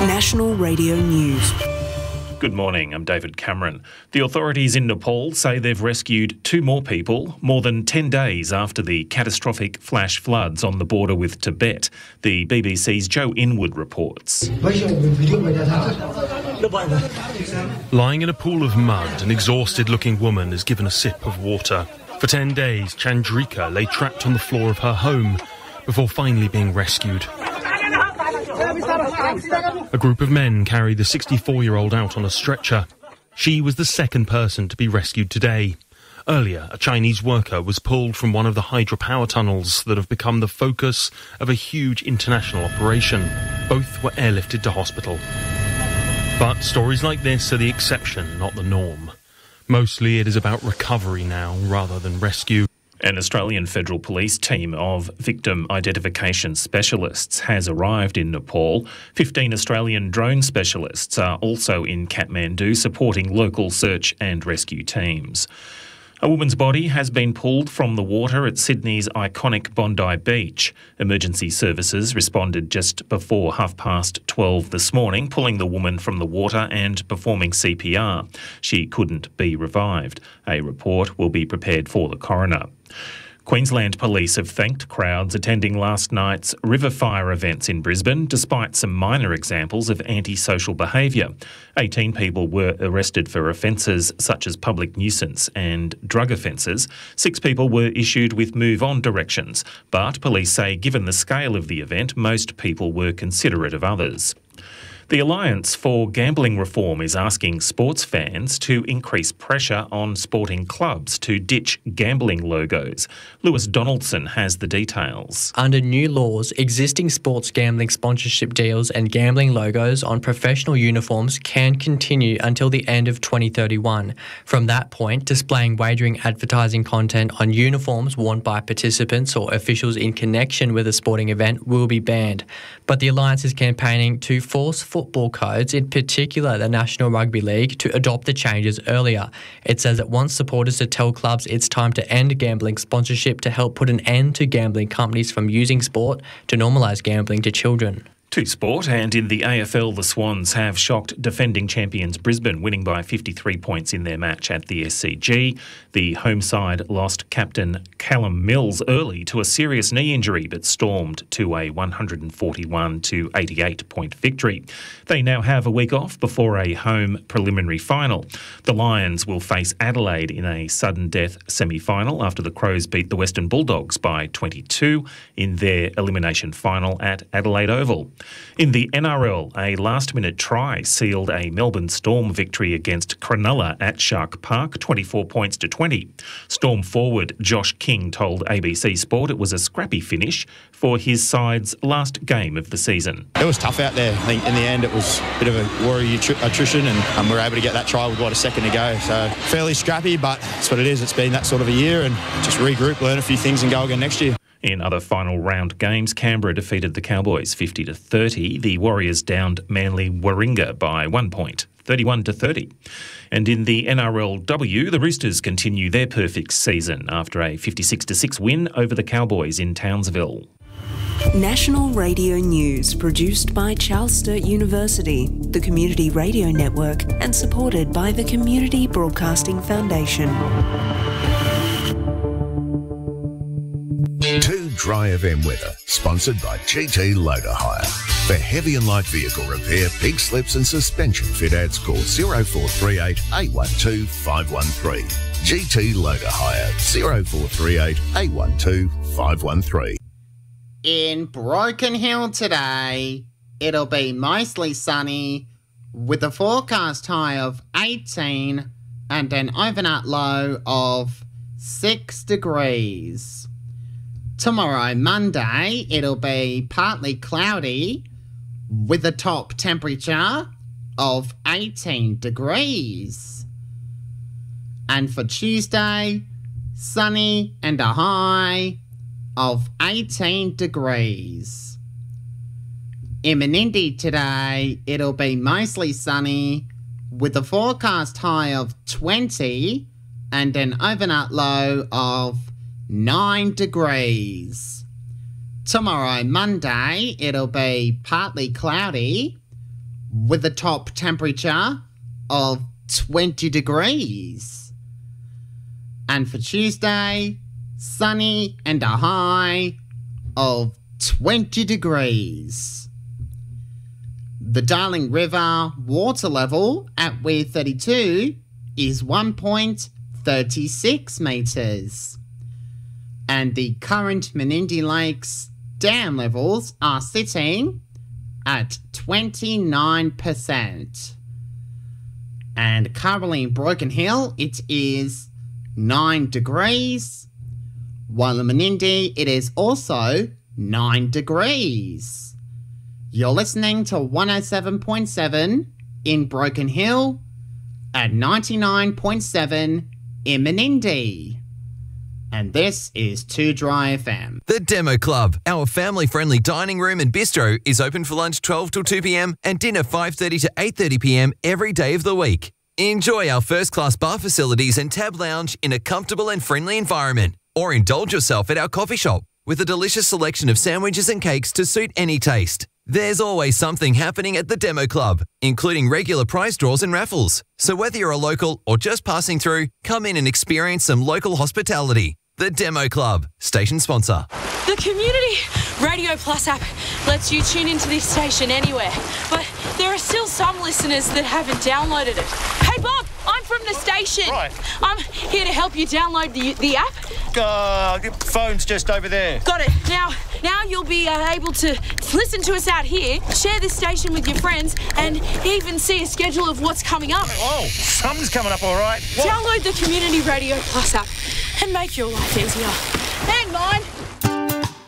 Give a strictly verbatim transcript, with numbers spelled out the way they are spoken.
National Radio News. Good morning, I'm David Cameron. The authorities in Nepal say they've rescued two more people more than ten days after the catastrophic flash floods on the border with Tibet. The B B C's Joe Inwood reports. Lying in a pool of mud, an exhausted-looking woman is given a sip of water. For ten days, Chandrika lay trapped on the floor of her home before finally being rescued. A group of men carried the sixty-four-year-old out on a stretcher. She was the second person to be rescued today. Earlier, a Chinese worker was pulled from one of the hydropower tunnels that have become the focus of a huge international operation. Both were airlifted to hospital. But stories like this are the exception, not the norm. Mostly it is about recovery now, rather than rescue. An Australian Federal Police team of victim identification specialists has arrived in Nepal. Fifteen Australian drone specialists are also in Kathmandu supporting local search and rescue teams. A woman's body has been pulled from the water at Sydney's iconic Bondi Beach. Emergency services responded just before half past twelve this morning, pulling the woman from the water and performing C P R. She couldn't be revived. A report will be prepared for the coroner. Queensland Police have thanked crowds attending last night's River Fire events in Brisbane, despite some minor examples of antisocial behaviour. eighteen people were arrested for offences such as public nuisance and drug offences. Six people were issued with move-on directions, but police say given the scale of the event, most people were considerate of others. The Alliance for Gambling Reform is asking sports fans to increase pressure on sporting clubs to ditch gambling logos. Lewis Donaldson has the details. Under new laws, existing sports gambling sponsorship deals and gambling logos on professional uniforms can continue until the end of twenty thirty-one. From that point, displaying wagering advertising content on uniforms worn by participants or officials in connection with a sporting event will be banned. But the Alliance is campaigning to force football codes, in particular the National Rugby League, to adopt the changes earlier. It says it wants supporters to tell clubs it's time to end gambling sponsorship to help put an end to gambling companies from using sport to normalise gambling to children. To sport, and in the A F L, the Swans have shocked defending champions Brisbane, winning by fifty-three points in their match at the S C G. The home side lost captain Callum Mills early to a serious knee injury, but stormed to a one forty-one to eighty-eight point victory. They now have a week off before a home preliminary final. The Lions will face Adelaide in a sudden death semi-final after the Crows beat the Western Bulldogs by twenty-two in their elimination final at Adelaide Oval. In the N R L, a last-minute try sealed a Melbourne Storm victory against Cronulla at Shark Park, twenty-four points to twenty. Storm forward Josh King told A B C Sport it was a scrappy finish for his side's last game of the season. It was tough out there. I think in the end it was a bit of a worry attrition, and um, we were able to get that try with, what, a second to go. So fairly scrappy, but that's what it is. It's been that sort of a year, and just regroup, learn a few things and go again next year. In other final round games, Canberra defeated the Cowboys fifty to thirty. The Warriors downed Manly Warringah by one point, thirty-one to thirty. And in the N R L W, the Roosters continue their perfect season after a fifty-six to six win over the Cowboys in Townsville. National Radio News, produced by Charles Sturt University, the Community Radio Network, and supported by the Community Broadcasting Foundation. Two Dry F M weather, sponsored by G T Loader Hire. For heavy and light vehicle repair, pig slips and suspension fit-outs, call oh four three eight, eight one two, five one three. G T Loader Hire, oh four three eight, eight one two, five one three. In Broken Hill today, it'll be mostly sunny with a forecast high of eighteen and an overnight low of six degrees. Tomorrow, Monday, it'll be partly cloudy with a top temperature of eighteen degrees. And for Tuesday, sunny and a high of eighteen degrees. In Menindee today, it'll be mostly sunny with a forecast high of twenty and an overnight low of nine degrees. Tomorrow, Monday, it'll be partly cloudy with a top temperature of twenty degrees. And for Tuesday, sunny and a high of twenty degrees. The Darling River water level at Weir thirty-two is one point three six metres. And the current Menindee Lakes dam levels are sitting at twenty-nine percent. And currently in Broken Hill, it is nine degrees, while in Menindee, it is also nine degrees. You're listening to one oh seven point seven in Broken Hill at ninety-nine point seven in Menindee. And this is Too Dry F M. The Demo Club, our family-friendly dining room and bistro, is open for lunch twelve till two p.m. and dinner five thirty to eight thirty p.m. every day of the week. Enjoy our first-class bar facilities and tab lounge in a comfortable and friendly environment, or indulge yourself at our coffee shop with a delicious selection of sandwiches and cakes to suit any taste. There's always something happening at the Demo Club, including regular prize draws and raffles. So whether you're a local or just passing through, come in and experience some local hospitality. The Demo Club, station sponsor. The Community Radio Plus app lets you tune into this station anywhere, but there are still some listeners that haven't downloaded it. Hey Bob, I'm from the station. Right. I'm here to help you download the the app. Uh, the phone's just over there. Got it. Now, now you'll be uh, able to listen to us out here, share this station with your friends, and even see a schedule of what's coming up. Oh, something's coming up, all right. What? Download the Community Radio Plus app and make your life easier. And mine.